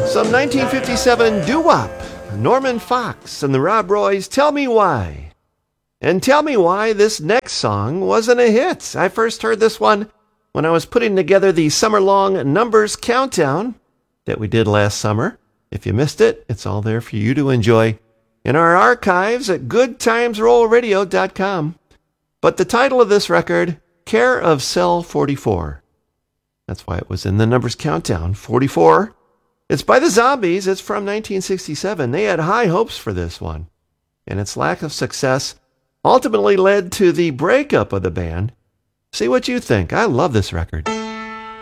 Some 1957 doo-wop, Norman Fox and the Rob Roys, Tell Me Why. And tell me why this next song wasn't a hit. I first heard this one when I was putting together the summer-long Numbers Countdown that we did last summer. If you missed it, it's all there for you to enjoy in our archives at goodtimesrollradio.com. But the title of this record, Care of Cell 44. That's why it was in the Numbers Countdown, 44. It's by the Zombies. It's from 1967. They had high hopes for this one, and its lack of success ultimately led to the breakup of the band. See what you think. I love this record.